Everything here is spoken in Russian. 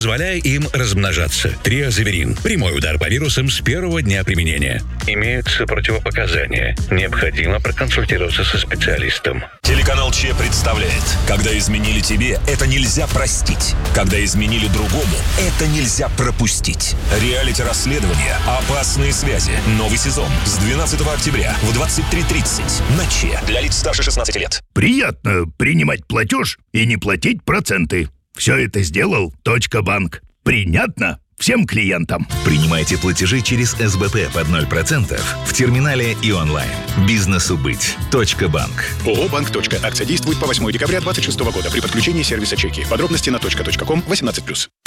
позволяя им размножаться. Триазеверин. Прямой удар по вирусам с первого дня применения. Имеются противопоказания. Необходимо проконсультироваться со специалистом. Телеканал Че представляет: когда изменили тебе, это нельзя простить. Когда изменили другому, это нельзя пропустить. Реалити-расследование «Опасные связи». Новый сезон с 12 октября в 23:30 на Че. Для лиц старше 16 лет. Приятно принимать платеж и не платить проценты. Все это сделал Банк. Принятно всем клиентам. Принимайте платежи через СБП под 0% в терминале и онлайн. Бизнесу быть. Банк. ООО «Банк. Акция действует по 8 декабря 2026 года при подключении сервиса чеки. Подробности на .ком 18+.